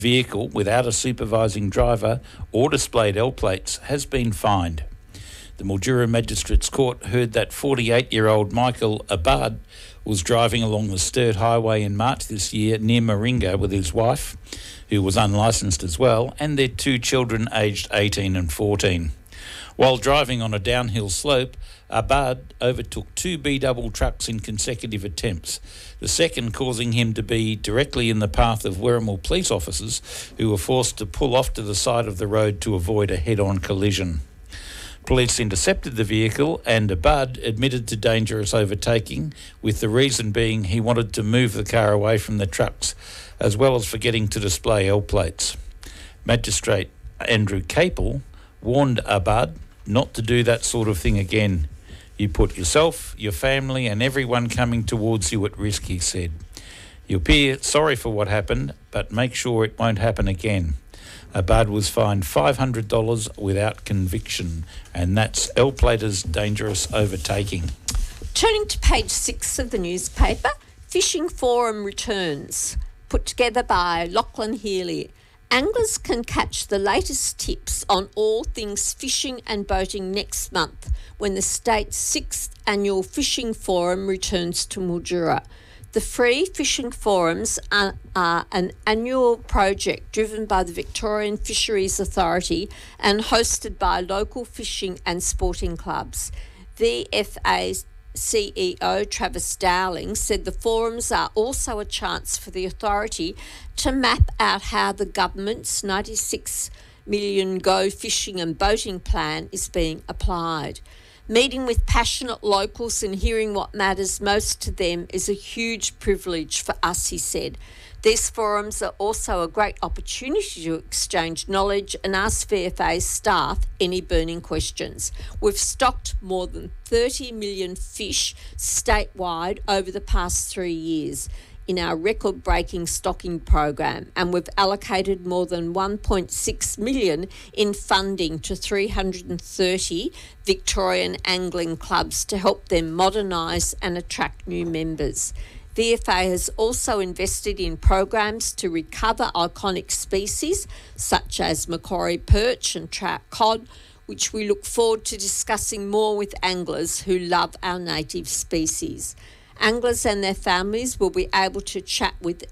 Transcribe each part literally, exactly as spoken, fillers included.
vehicle without a supervising driver or displayed L plates has been fined. The Mildura Magistrates Court heard that forty-eight-year-old Michael Abad was driving along the Sturt Highway in March this year near Moringa with his wife, who was unlicensed as well, and their two children aged eighteen and fourteen. While driving on a downhill slope, Abad overtook two B-double trucks in consecutive attempts, the second causing him to be directly in the path of Werribee police officers who were forced to pull off to the side of the road to avoid a head-on collision. Police intercepted the vehicle and Abad admitted to dangerous overtaking, with the reason being he wanted to move the car away from the trucks, as well as forgetting to display L plates. Magistrate Andrew Capel warned Abad not to do that sort of thing again. You put yourself, your family and everyone coming towards you at risk, he said. You appear sorry for what happened, but make sure it won't happen again. Abad was fined five hundred dollars without conviction, and that's L platers dangerous overtaking. Turning to page six of the newspaper, Fishing Forum returns, put together by Lachlan Healy. Anglers can catch the latest tips on all things fishing and boating next month when the state's sixth annual Fishing Forum returns to Mildura. The free fishing forums are, are an annual project driven by the Victorian Fisheries Authority and hosted by local fishing and sporting clubs. V F A's C E O Travis Dowling said the forums are also a chance for the authority to map out how the government's ninety-six million Go Fishing and Boating plan is being applied. Meeting with passionate locals and hearing what matters most to them is a huge privilege for us, he said. These forums are also a great opportunity to exchange knowledge and ask V F A's staff any burning questions. We've stocked more than thirty million fish statewide over the past three years in our record-breaking stocking program, and we've allocated more than one point six million dollars in funding to three hundred thirty Victorian angling clubs to help them modernise and attract new members. V F A has also invested in programs to recover iconic species such as Macquarie perch and trout cod, which we look forward to discussing more with anglers who love our native species. Anglers and their families will be able to chat with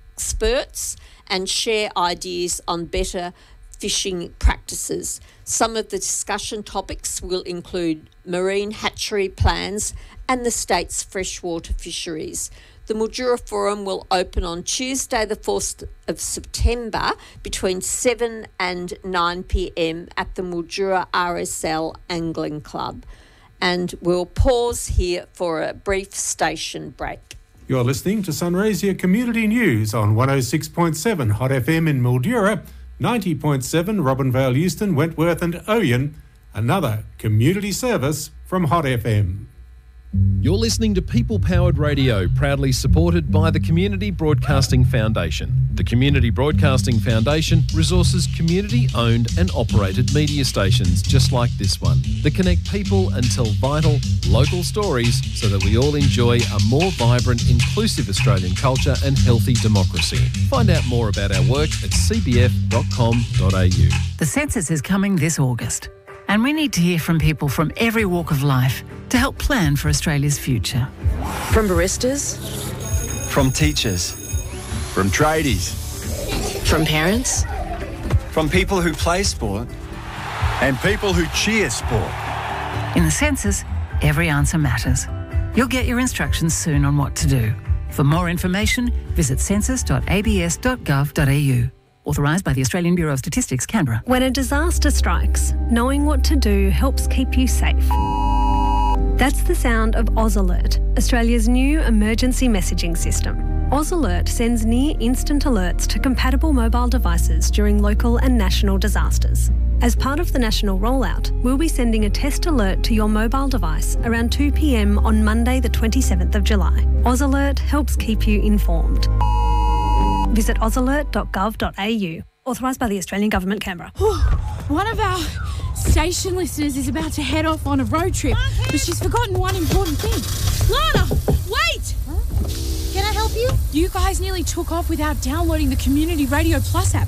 experts and share ideas on better fishing practices. Some of the discussion topics will include marine hatchery plans and the state's freshwater fisheries. The Mildura Forum will open on Tuesday the fourth of September between seven and nine p.m. at the Mildura R S L Angling Club. And we'll pause here for a brief station break. You're listening to Sunraysia Community News on one oh six point seven Hot F M in Mildura, ninety point seven Robinvale, Euston, Wentworth and Oyen, another community service from Hot F M. You're listening to People Powered Radio, proudly supported by the Community Broadcasting Foundation. The Community Broadcasting Foundation resources community-owned and operated media stations just like this one that connect people and tell vital, local stories so that we all enjoy a more vibrant, inclusive Australian culture and healthy democracy. Find out more about our work at c b f dot com dot a u. The census is coming this August, and we need to hear from people from every walk of life to help plan for Australia's future. From baristas, from teachers, from tradies, from parents, from people who play sport, and people who cheer sport. In the census, every answer matters. You'll get your instructions soon on what to do. For more information, visit census dot a b s dot gov dot a u. Authorised by the Australian Bureau of Statistics, Canberra. When a disaster strikes, knowing what to do helps keep you safe. That's the sound of Oz Alert, Australia's new emergency messaging system. Oz Alert sends near-instant alerts to compatible mobile devices during local and national disasters. As part of the national rollout, we'll be sending a test alert to your mobile device around two p.m. on Monday the twenty-seventh of July. Oz Alert helps keep you informed. Visit oz alert dot gov dot a u. Authorised by the Australian Government, Canberra. One of our station listeners is about to head off on a road trip, but she's forgotten one important thing. Lana, wait! Huh? Can I help You guys nearly took off without downloading the Community Radio Plus app.